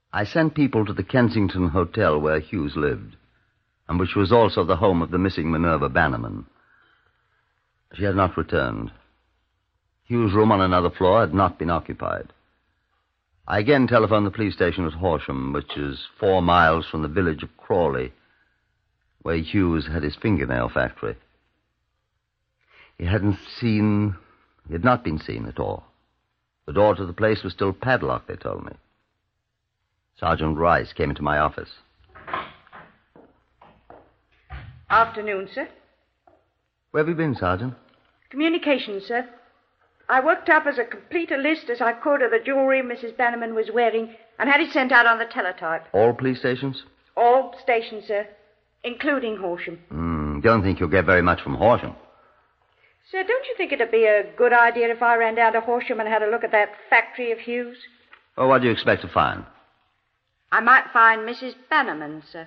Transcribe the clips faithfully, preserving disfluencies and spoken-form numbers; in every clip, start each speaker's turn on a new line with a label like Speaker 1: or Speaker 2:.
Speaker 1: I sent people to the Kensington Hotel where Hughes lived, and which was also the home of the missing Minerva Bannerman. She had not returned. Hughes' room on another floor had not been occupied. I again telephoned the police station at Horsham, which is four miles from the village of Crawley, where Hughes had his fingernail factory. He hadn't seen... He had not been seen at all. The door to the place was still padlocked, they told me. Sergeant Rice came into my office.
Speaker 2: Afternoon, sir.
Speaker 1: Where have you been, Sergeant?
Speaker 2: Communications, sir. I worked up as a complete a list as I could of the jewelry Missus Bannerman was wearing and had it sent out on the teletype.
Speaker 1: All police stations?
Speaker 2: All stations, sir, including Horsham.
Speaker 1: Mm, don't think you'll get very much from Horsham.
Speaker 2: Sir, don't you think it'd be a good idea if I ran down to Horsham and had a look at that factory of Hughes?
Speaker 1: Well, what do you expect to find?
Speaker 2: I might find Missus Bannerman, sir.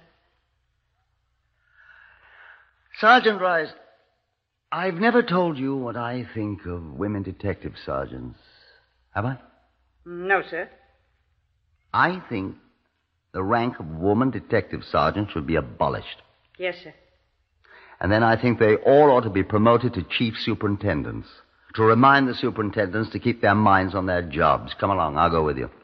Speaker 1: Sergeant Rice, I've never told you what I think of women detective sergeants. Have I?
Speaker 2: No, sir.
Speaker 1: I think the rank of woman detective sergeant should be abolished.
Speaker 2: Yes, sir.
Speaker 1: And then I think they all ought to be promoted to chief superintendents, to remind the superintendents to keep their minds on their jobs. Come along, I'll go with you.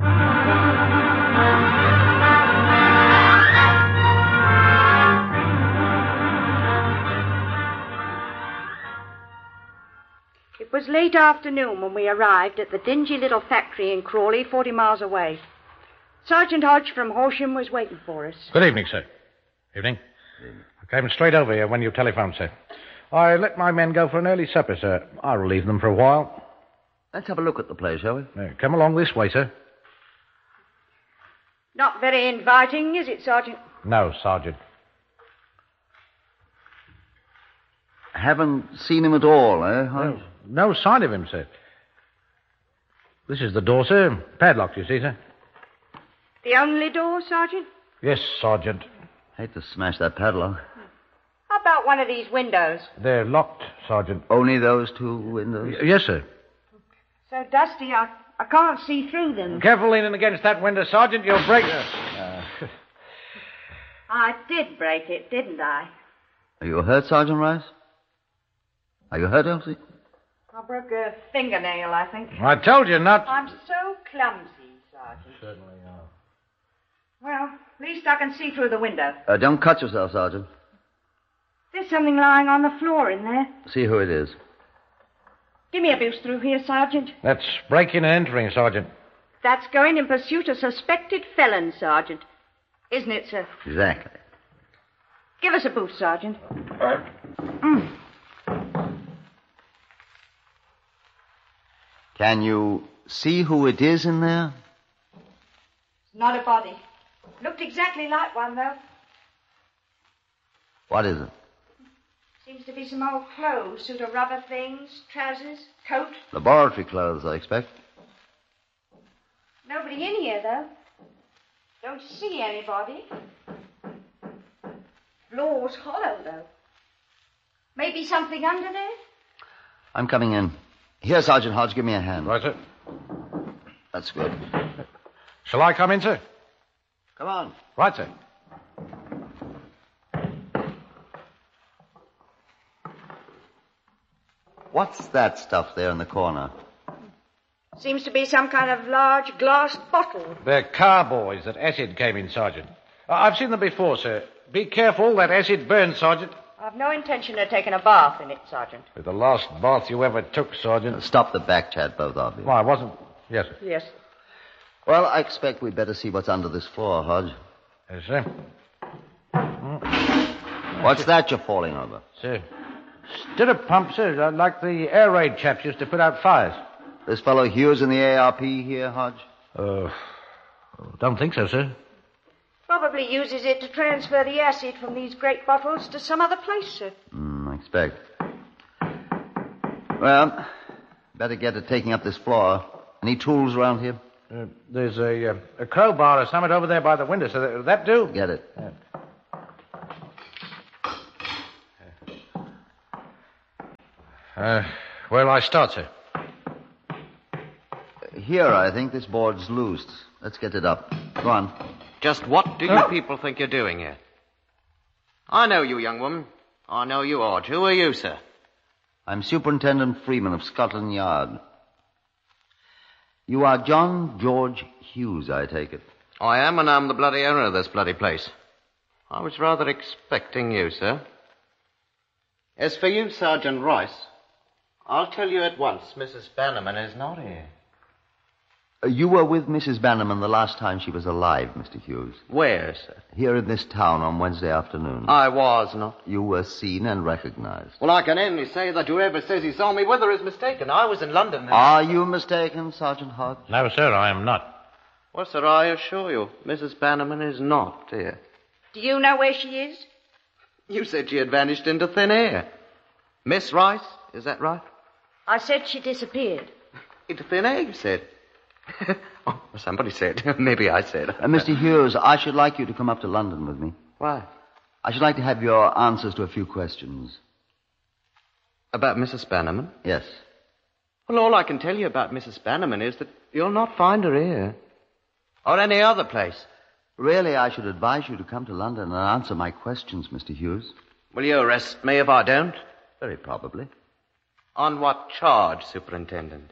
Speaker 2: It was late afternoon when we arrived at the dingy little factory in Crawley, forty miles away. Sergeant Hodge from Horsham was waiting for us.
Speaker 3: Good evening, sir. Evening. I came straight over here when you telephoned, sir. I let my men go for an early supper, sir. I'll relieve them for a while.
Speaker 1: Let's have a look at the place, shall we?
Speaker 3: Uh, come along this way, sir.
Speaker 2: Not very inviting, is it, Sergeant?
Speaker 3: No, Sergeant.
Speaker 1: Haven't seen him at all, eh, Hodge?
Speaker 3: No, no sign of him, sir. This is the door, sir. Padlocked, you see, sir.
Speaker 2: The only door, Sergeant?
Speaker 3: Yes, Sergeant.
Speaker 1: Hate to smash that padlock.
Speaker 2: How about one of these windows?
Speaker 3: They're locked, Sergeant.
Speaker 1: Only those two windows?
Speaker 3: Y- yes, sir.
Speaker 2: So dusty, I, I can't see through them.
Speaker 3: Careful leaning against that window, Sergeant. You'll break it. Uh,
Speaker 2: I did break it, didn't I?
Speaker 1: Are you hurt, Sergeant Rice? Are you hurt, Elsie?
Speaker 2: I broke a fingernail, I think.
Speaker 3: I told you not.
Speaker 2: I'm so clumsy, Sergeant.
Speaker 3: Certainly are.
Speaker 2: Well, at least I can see through the window.
Speaker 1: Uh, don't cut yourself, Sergeant.
Speaker 2: There's something lying on the floor in there.
Speaker 1: See who it is.
Speaker 2: Give me a boost through here, Sergeant.
Speaker 3: That's breaking and entering, Sergeant.
Speaker 2: That's going in pursuit of suspected felon, Sergeant. Isn't it, sir?
Speaker 1: Exactly.
Speaker 2: Give us a boost, Sergeant. Mm.
Speaker 1: Can you see who it is in there?
Speaker 2: Not a body. Looked exactly like one, though.
Speaker 1: What is it?
Speaker 2: Seems to be some old clothes, suit of rubber things, trousers, coat.
Speaker 1: Laboratory clothes, I expect.
Speaker 2: Nobody in here, though. Don't see anybody. Floor's hollow, though. Maybe something under there?
Speaker 1: I'm coming in. Here, Sergeant Hodge, give me a hand.
Speaker 3: Right, sir.
Speaker 1: That's good.
Speaker 3: Shall I come in, sir?
Speaker 1: Come on.
Speaker 3: Right, sir.
Speaker 1: What's that stuff there in the corner?
Speaker 2: Seems to be some kind of large glass bottle.
Speaker 3: They're carboys that acid came in, Sergeant. Uh, I've seen them before, sir. Be careful, that acid burns, Sergeant.
Speaker 2: I've no intention of taking a bath in it, Sergeant.
Speaker 3: With the last bath you ever took, Sergeant.
Speaker 1: Stop the back chat, both of you.
Speaker 3: Well, I wasn't... Yes, sir.
Speaker 2: Yes.
Speaker 1: Well, I expect we'd better see what's under this floor, Hodge.
Speaker 3: Yes, sir.
Speaker 1: What's that you're falling over?
Speaker 3: Sir. Stirrup pump, sir, uh, like the air raid chaps used to put out fires.
Speaker 1: This fellow Hughes in the A R P here, Hodge?
Speaker 3: Uh, don't think so, sir.
Speaker 2: Probably uses it to transfer the acid from these great bottles to some other place, sir.
Speaker 1: Hmm, I expect. Well, better get to taking up this floor. Any tools around here?
Speaker 3: Uh, there's a, uh, a crowbar or something over there by the window, so that, that do?
Speaker 1: Get it.
Speaker 3: Yeah. Uh, where'll I start, sir?
Speaker 1: Here, I think this board's loose. Let's get it up. Go on.
Speaker 4: Just what do you people think you're doing here? I know you, young woman. I know you, Orge. Who are you, sir?
Speaker 1: I'm Superintendent Freeman of Scotland Yard. You are John George Hughes, I take it.
Speaker 4: I am, and I'm the bloody owner of this bloody place. I was rather expecting you, sir. As for you, Sergeant Rice, I'll tell you at once, Missus Bannerman is not here.
Speaker 1: Uh, you were with Missus Bannerman the last time she was alive, Mister Hughes.
Speaker 4: Where, sir?
Speaker 1: Here in this town on Wednesday afternoon.
Speaker 4: I was not.
Speaker 1: You were seen and recognized.
Speaker 4: Well, I can only say that whoever says he saw me with her is mistaken. I was in London. And...
Speaker 1: Are you mistaken, Sergeant Hodge?
Speaker 3: No, sir, I am not.
Speaker 4: Well, sir, I assure you, Missus Bannerman is not here.
Speaker 2: Do you know where she is?
Speaker 4: You said she had vanished into thin air. Miss Rice, is that right?
Speaker 2: I said she disappeared.
Speaker 4: Into thin air, you said. Oh, somebody said. Maybe I said.
Speaker 1: Uh, Mister Hughes, I should like you to come up to London with me.
Speaker 4: Why?
Speaker 1: I should like to have your answers to a few questions.
Speaker 4: About Missus Bannerman?
Speaker 1: Yes.
Speaker 4: Well, all I can tell you about Missus Bannerman is that you'll not find her here. Or any other place.
Speaker 1: Really, I should advise you to come to London and answer my questions, Mister Hughes.
Speaker 4: Will you arrest me if I don't?
Speaker 1: Very probably.
Speaker 4: On what charge, Superintendent?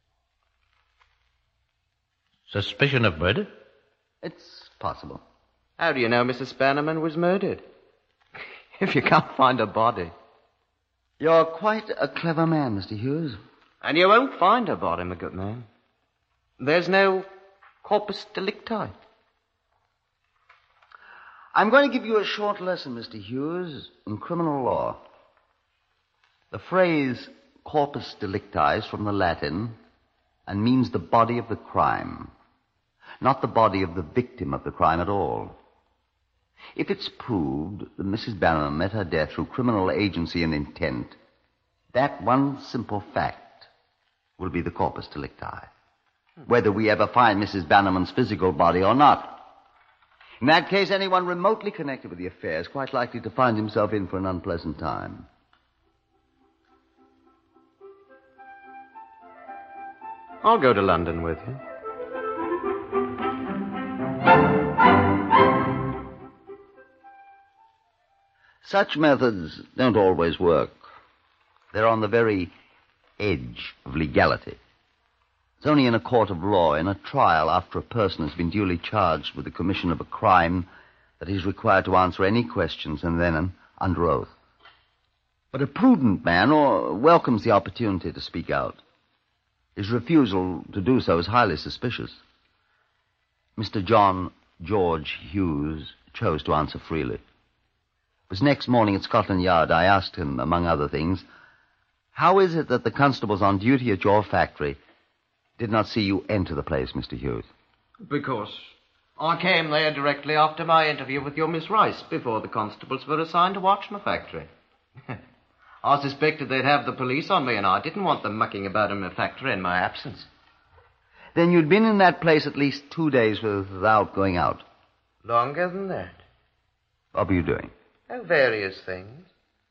Speaker 3: Suspicion of murder?
Speaker 1: It's possible.
Speaker 4: How do you know Missus Bannerman was murdered? If you can't find a body.
Speaker 1: You're quite a clever man, Mister Hughes.
Speaker 4: And you won't find her body, my good man. There's no corpus delicti.
Speaker 1: I'm going to give you a short lesson, Mister Hughes, in criminal law. The phrase corpus delicti is from the Latin and means the body of the crime, not the body of the victim of the crime at all. If it's proved that Missus Bannerman met her death through criminal agency and intent, that one simple fact will be the corpus delicti, whether we ever find Missus Bannerman's physical body or not. In that case, anyone remotely connected with the affair is quite likely to find himself in for an unpleasant time.
Speaker 4: I'll go to London with you.
Speaker 1: Such methods don't always work. They're on the very edge of legality. It's only in a court of law, in a trial after a person has been duly charged with the commission of a crime, that he's required to answer any questions and then under oath. But a prudent man or welcomes the opportunity to speak out. His refusal to do so is highly suspicious. Mister John George Hughes chose to answer freely. It was next morning at Scotland Yard I asked him, among other things, how is it that the constables on duty at your factory did not see you enter the place, Mister Hughes?
Speaker 4: Because I came there directly after my interview with your Miss Rice, before the constables were assigned to watch my factory. I suspected they'd have the police on me, and I didn't want them mucking about in my factory in my absence.
Speaker 1: Then you'd been in that place at least two days without going out.
Speaker 4: Longer than that.
Speaker 1: What were you doing?
Speaker 4: Oh, various things.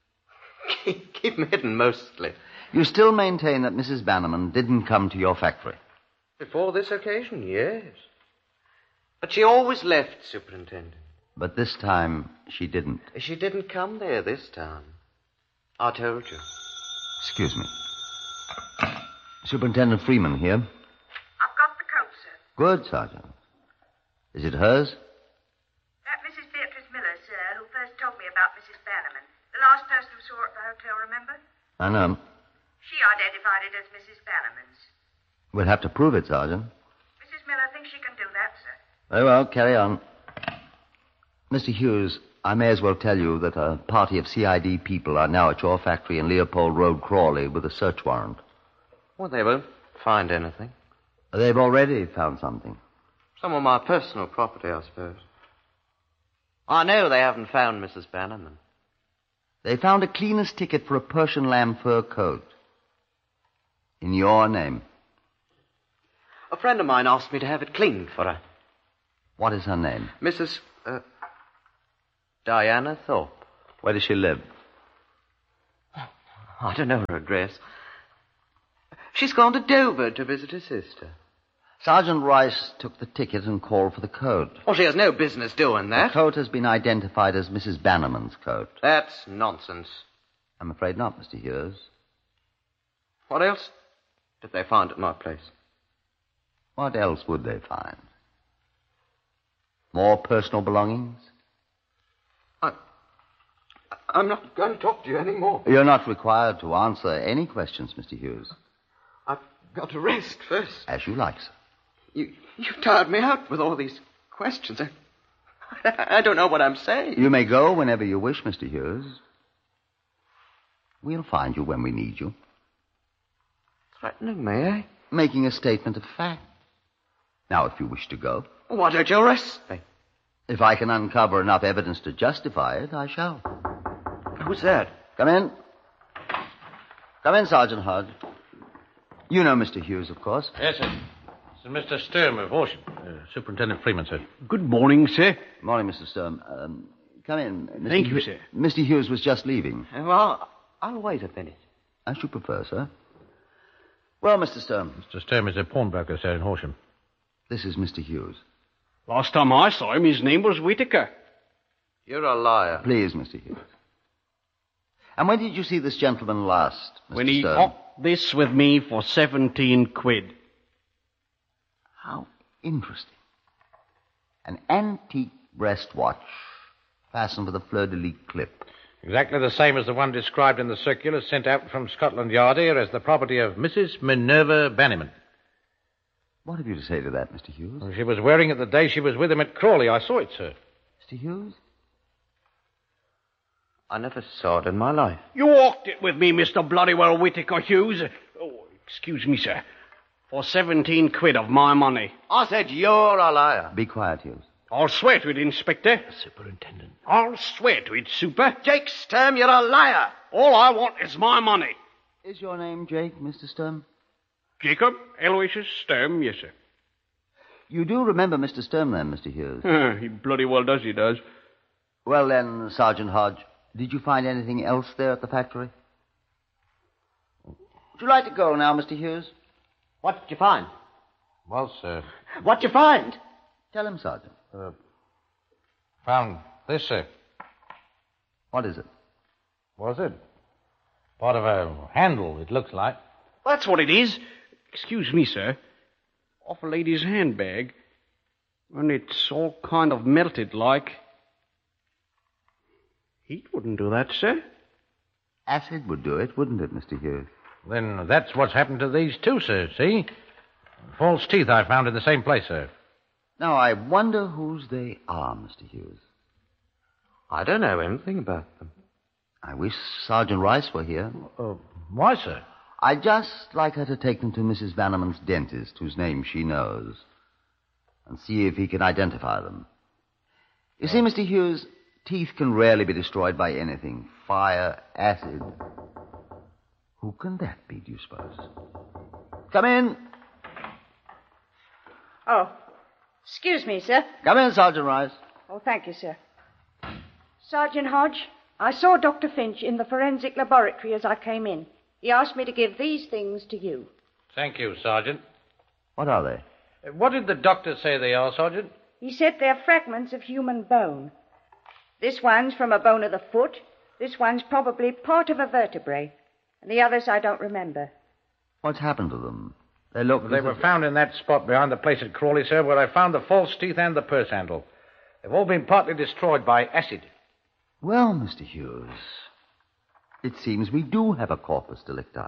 Speaker 4: Keep them hidden, mostly.
Speaker 1: You still maintain that Missus Bannerman didn't come to your factory?
Speaker 4: Before this occasion, yes. But she always left, Superintendent.
Speaker 1: But this time, she didn't.
Speaker 4: She didn't come there this time. I told you.
Speaker 1: Excuse me. Superintendent Freeman here.
Speaker 2: I've got the coat, sir.
Speaker 1: Good, Sergeant. Is it hers?
Speaker 2: That Missus Beatrice Miller, sir, who first told me about Missus Bannerman. The last person who saw her at the hotel, remember?
Speaker 1: I know.
Speaker 2: She identified it as Missus Bannerman's.
Speaker 1: We'll have to prove it, Sergeant.
Speaker 2: Missus Miller thinks she can do that, sir.
Speaker 1: Very well, carry on. Mister Hughes, I may as well tell you that a party of C I D people are now at your factory in Leopold Road, Crawley, with a search warrant.
Speaker 4: Well, they won't find anything.
Speaker 1: They've already found something.
Speaker 4: Some of my personal property, I suppose. I know they haven't found Missus Bannerman.
Speaker 1: They found a cleaner's ticket for a Persian lamb fur coat. In your name.
Speaker 4: A friend of mine asked me to have it cleaned for her.
Speaker 1: What is her name?
Speaker 4: Missus Uh, Diana Thorpe.
Speaker 1: Where does she live?
Speaker 4: I don't know her address. She's gone to Dover to visit her sister.
Speaker 1: Sergeant Rice took the ticket and called for the coat.
Speaker 4: Well, she has no business doing that.
Speaker 1: The coat has been identified as Missus Bannerman's coat.
Speaker 4: That's nonsense.
Speaker 1: I'm afraid not, Mister Hughes.
Speaker 4: What else did they find at my place?
Speaker 1: What else would they find? More personal belongings?
Speaker 4: I, I'm not going to talk to you anymore.
Speaker 1: You're not required to answer any questions, Mister Hughes.
Speaker 4: I've got to rest first.
Speaker 1: As you like, sir.
Speaker 4: You, you've tired me out with all these questions. I, I don't know what I'm saying.
Speaker 1: You may go whenever you wish, Mister Hughes. We'll find you when we need you.
Speaker 4: Threatening me, eh?
Speaker 1: Making a statement of fact. Now, if you wish to go.
Speaker 4: Why don't you arrest me?
Speaker 1: If I can uncover enough evidence to justify it, I shall.
Speaker 4: Who's that?
Speaker 1: Come in. Come in, Sergeant Hodge. You know Mister Hughes, of course.
Speaker 3: Yes, sir. This is Mister Sturm of Horsham. Uh, Superintendent Freeman, sir.
Speaker 5: Good morning, sir.
Speaker 1: Morning, Mister Sturm. Um, come in. Mister
Speaker 5: Thank you,
Speaker 1: Hu-
Speaker 5: sir.
Speaker 1: Mister Hughes was just leaving.
Speaker 4: Uh, well, I'll wait a minute.
Speaker 1: As you prefer, sir. Well, Mister Sturm,
Speaker 3: Mister Sturm is a pawnbroker, sir, in Horsham.
Speaker 1: this is Mister Hughes.
Speaker 5: Last time I saw him, his name was Whitaker.
Speaker 4: You're a liar.
Speaker 1: Please, Mister Hughes. And when did you see this gentleman last, Mister
Speaker 5: When he
Speaker 1: Sturm?
Speaker 5: hawked this with me for seventeen quid.
Speaker 1: How interesting. An antique breast watch fastened with a fleur-de-lis clip.
Speaker 3: Exactly the same as the one described in the circular sent out from Scotland Yard here as the property of Missus Minerva Bannerman.
Speaker 1: What have you to say to that, Mister Hughes?
Speaker 3: She was wearing it the day she was with him at Crawley. I saw it, sir.
Speaker 1: Mister Hughes?
Speaker 4: I never saw it in my life.
Speaker 5: You walked it with me, Mister Bloodywell Whitaker Hughes. Oh, excuse me, sir. For seventeen quid of my money.
Speaker 4: I said you're a liar.
Speaker 1: Be quiet, Hughes.
Speaker 5: I'll swear to it, Inspector.
Speaker 3: Superintendent.
Speaker 5: I'll swear to it, Super.
Speaker 4: Jake Sturm, you're a liar.
Speaker 5: All I want is my money.
Speaker 1: Is your name Jake, Mister Sturm?
Speaker 5: Jacob Aloysius Sturm, yes, sir.
Speaker 1: You do remember Mister Sturm, then, Mister Hughes?
Speaker 5: He bloody well does, he does.
Speaker 1: Well, then, Sergeant Hodge, did you find anything else there at the factory? Would you like to go now, Mister Hughes?
Speaker 4: What did you find?
Speaker 3: Well, sir,
Speaker 4: What'd you find?
Speaker 1: Tell him, Sergeant.
Speaker 3: uh, found this, sir.
Speaker 1: What is it?
Speaker 3: Was it? Part of a handle, it looks like.
Speaker 5: That's what it is. Excuse me, sir. Off a lady's handbag. And it's all kind of melted like. Heat wouldn't do that, sir.
Speaker 1: Acid would do it, wouldn't it, Mister Hughes?
Speaker 3: Then that's what's happened to these two, sir, see? False teeth I found in the same place, sir.
Speaker 1: Now, I wonder whose they are, Mister Hughes.
Speaker 4: I don't know anything about them.
Speaker 1: I wish Sergeant Rice were here.
Speaker 3: Uh, why, sir?
Speaker 1: I'd just like her to take them to Missus Bannerman's dentist, whose name she knows, and see if he can identify them. You see, Mister Hughes, teeth can rarely be destroyed by anything. Fire, acid. Who can that be, do you suppose? Come in.
Speaker 2: Oh, excuse me, sir.
Speaker 1: Come in, Sergeant Rice.
Speaker 2: Oh, thank you, sir. Sergeant Hodge, I saw Doctor Finch in the forensic laboratory as I came in. He asked me to give these things to you.
Speaker 3: Thank you, Sergeant.
Speaker 1: What are they?
Speaker 3: Uh, What did the doctor say they are, Sergeant?
Speaker 2: He said they're fragments of human bone. This one's from a bone of the foot. This one's probably part of a vertebrae. And the others I don't remember.
Speaker 1: What's happened to them? They look...
Speaker 3: They
Speaker 1: as
Speaker 3: were
Speaker 1: if-
Speaker 3: found in that spot behind the place at Crawley, sir, where I found the false teeth and the purse handle. They've all been partly destroyed by acid.
Speaker 1: Well, Mister Hughes, it seems we do have a corpus delicti.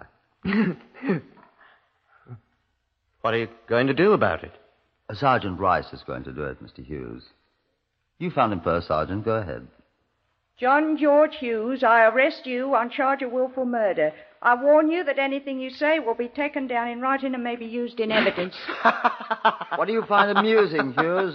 Speaker 4: What are you going to do about it?
Speaker 1: Sergeant Rice is going to do it, Mister Hughes. You found him first, Sergeant. Go ahead.
Speaker 2: John George Hughes, I arrest you on charge of willful murder. I warn you that anything you say will be taken down in writing and may be used in evidence.
Speaker 1: What do you find amusing, Hughes?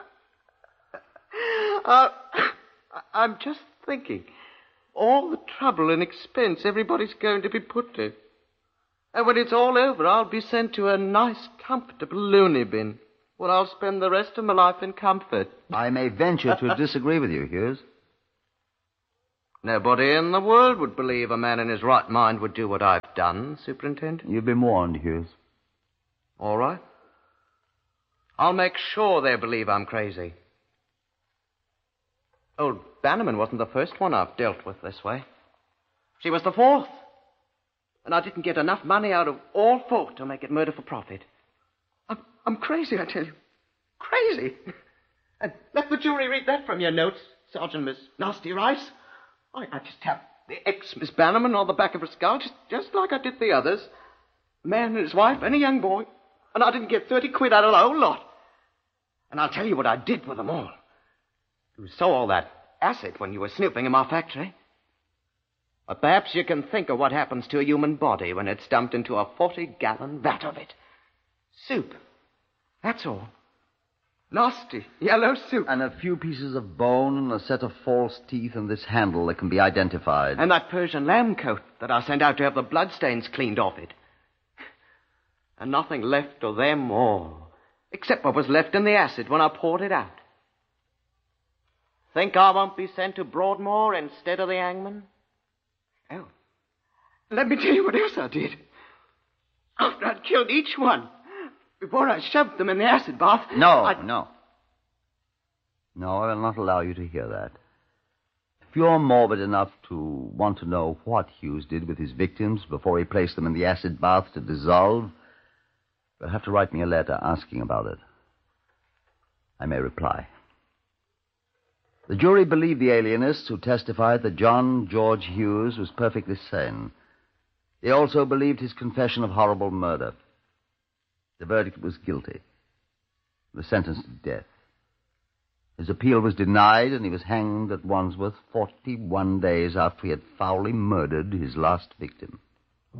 Speaker 4: Uh, I'm just thinking. All the trouble and expense everybody's going to be put to. And when it's all over, I'll be sent to a nice, comfortable loony bin, where I'll spend the rest of my life in comfort.
Speaker 1: I may venture to disagree with you, Hughes.
Speaker 4: Nobody in the world would believe a man in his right mind would do what I've done, Superintendent.
Speaker 1: You've been warned, Hughes.
Speaker 4: All right. I'll make sure they believe I'm crazy. Old Bannerman wasn't the first one I've dealt with this way. She was the fourth. And I didn't get enough money out of all four to make it murder for profit. I'm, I'm crazy, I tell you. Crazy. And let the jury read that from your notes, Sergeant Miss Nasty Rice. I, I just tapped the ex-Miss Bannerman on the back of her skull, just, just like I did the others. A man and his wife and a young boy. And I didn't get thirty quid out of the whole lot. And I'll tell you what I did with them all. You saw all that acid when you were snooping in my factory. But perhaps you can think of what happens to a human body when it's dumped into a forty-gallon vat of it. Soup. That's all. Nasty, yellow soup.
Speaker 1: And a few pieces of bone and a set of false teeth and this handle that can be identified.
Speaker 4: And that Persian lamb coat that I sent out to have the bloodstains cleaned off it. And nothing left of them all, except what was left in the acid when I poured it out. Think I won't be sent to Broadmoor instead of the hangman? Oh, let me tell you what else I did. After I'd killed each one, before I shoved them in the acid bath...
Speaker 1: No,
Speaker 4: I'd...
Speaker 1: no. No, I will not allow you to hear that. If you're morbid enough to want to know what Hughes did with his victims before he placed them in the acid bath to dissolve, you'll have to write me a letter asking about it. I may reply. The jury believed the alienists who testified that John George Hughes was perfectly sane. They also believed his confession of horrible murder. The verdict was guilty. He was sentenced to death. His appeal was denied, and he was hanged at Wandsworth forty-one days after he had foully murdered his last victim.